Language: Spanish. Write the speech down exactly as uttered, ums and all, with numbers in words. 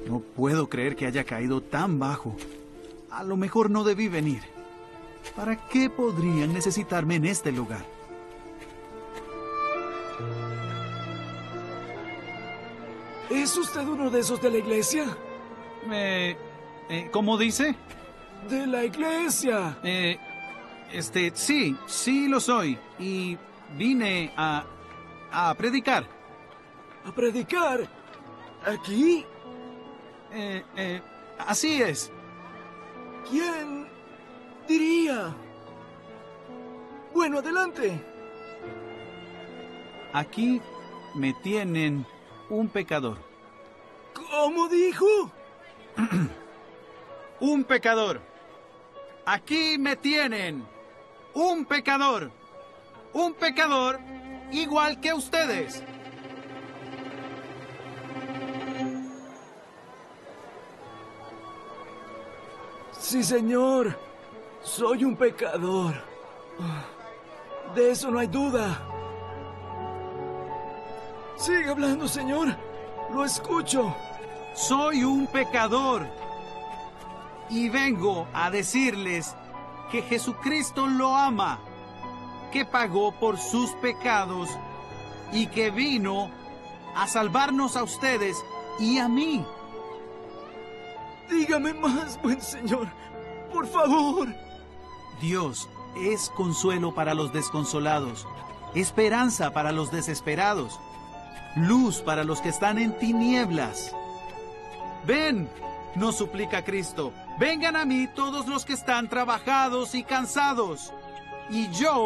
No puedo creer que haya caído tan bajo. A lo mejor no debí venir. ¿Para qué podrían necesitarme en este lugar? ¿Es usted uno de esos de la iglesia? Eh, eh, ¿Cómo dice? ¡De la iglesia! Eh, este, sí, sí lo soy. Y vine a, a predicar. ¿A predicar? ¿Aquí? Eh, eh, así es. ¿Quién diría? Bueno, adelante. Aquí me tienen un pecador. ¿Cómo dijo? Un pecador. Aquí me tienen. Un pecador. Un pecador igual que ustedes. Sí, señor. Soy un pecador. De eso no hay duda. Sigue hablando, señor. Lo escucho. Soy un pecador. Y vengo a decirles que Jesucristo lo ama, que pagó por sus pecados y que vino a salvarnos a ustedes y a mí. Dígame más, buen señor. Por favor. Dios es consuelo para los desconsolados, esperanza para los desesperados, luz para los que están en tinieblas. Ven, nos suplica Cristo, vengan a mí todos los que están trabajados y cansados, y yo